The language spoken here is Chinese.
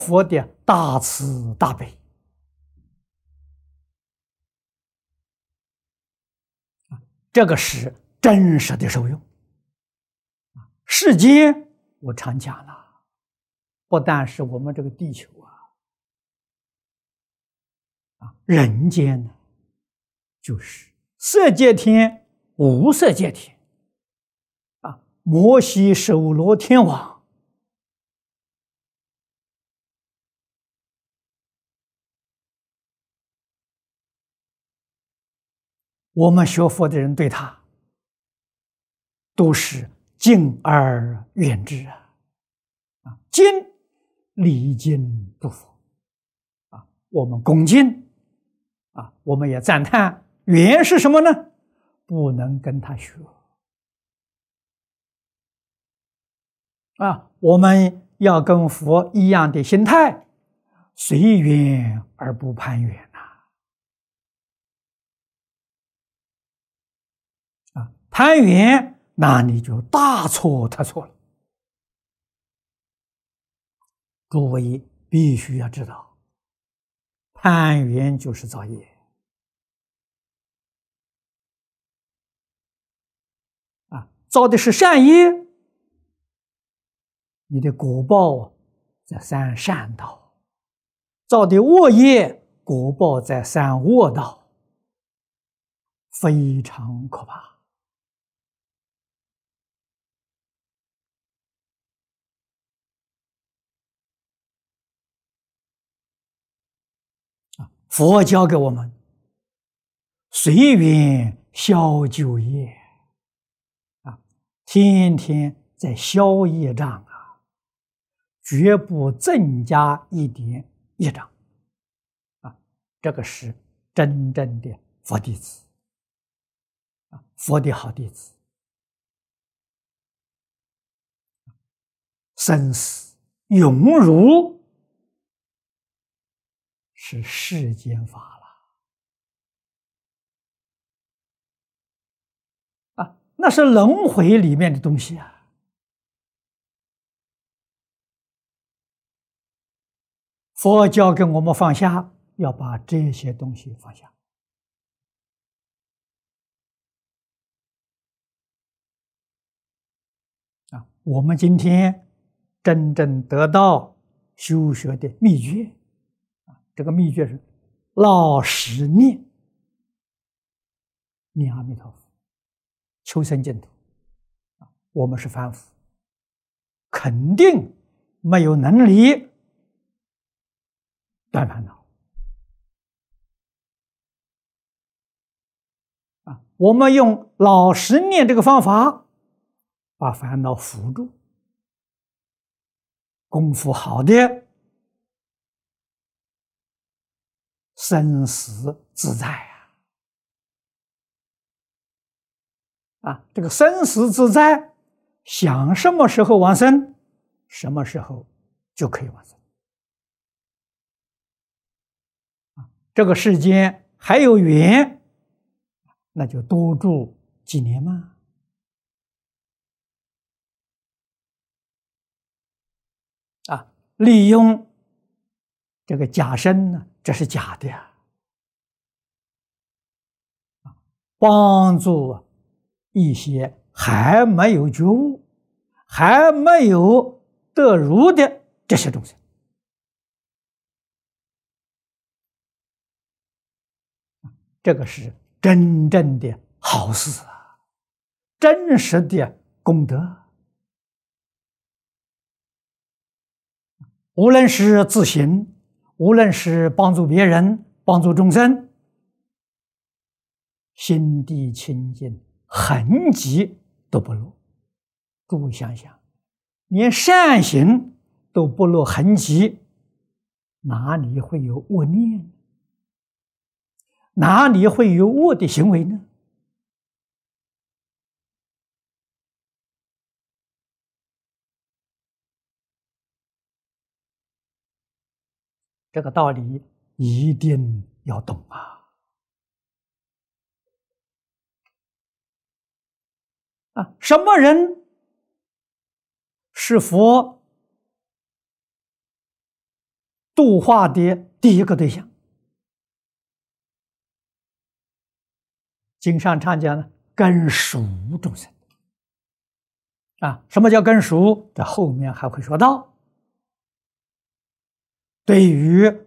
佛的大慈大悲。这个是真实的受用。世间我常讲了，不但是我们这个地球人间呢，就是色界天、无色界天摩西首罗天王，我们学佛的人对他都是敬而远之敬礼敬诸佛我们恭敬我们也赞叹。远是什么呢？不能跟他学我们要跟佛一样的心态，随缘而不攀缘攀缘，那你就大错特错了。诸位必须要知道，攀缘就是造业造的是善业，你的果报在三善道；造的恶业，果报在三恶道，非常可怕。佛教给我们随缘消旧业天天在消业障绝不增加一点业障这个是真正的佛弟子佛的好弟子。生死永辱是世间法了那是轮回里面的东西佛教给我们放下，要把这些东西放下我们今天真正得到修学的秘诀这个秘诀是老实念阿弥陀佛，求生净土我们是凡夫，肯定没有能力断烦恼我们用老实念这个方法把烦恼扶住，功夫好的生死自在这个生死自在，想什么时候往生，什么时候就可以往生这个世间还有缘，那就多住几年嘛利用这个假身呢，这是假的帮助一些还没有觉悟、还没有得入的这些众生这个是真正的好事真实的功德。无论是自行，无论是帮助别人、帮助众生，心地清净，痕迹都不落。诸位想想，连善行都不落痕迹，哪里会有恶念？哪里会有恶的行为呢？这个道理一定要懂什么人是佛度化的第一个对象。经上常讲呢，根熟众生啊，什么叫根熟？在后面还会说到。对于